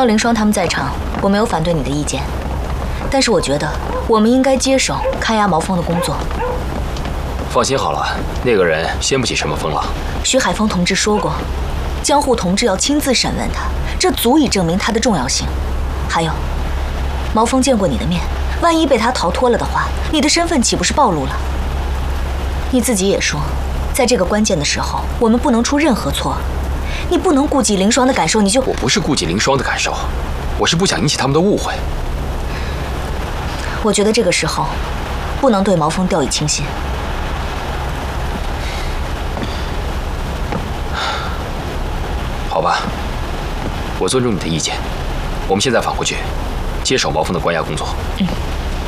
要凌霜他们在场，我没有反对你的意见，但是我觉得我们应该接手看押毛峰的工作。 放心好了，那个人掀不起什么风浪。 徐海峰同志说过，江户同志要亲自审问他，这足以证明他的重要性。还有，毛峰见过你的面，万一被他逃脱了的话，你的身份岂不是暴露了？你自己也说，在这个关键的时候，我们不能出任何错。你不能顾及凌霜的感受，你就…… 我不是顾及凌霜的感受，我是不想引起他们的误会。 我觉得这个时候，不能对毛峰掉以轻心。 好吧，我尊重你的意见。我们现在返回去，接手毛峰的关押工作。 嗯。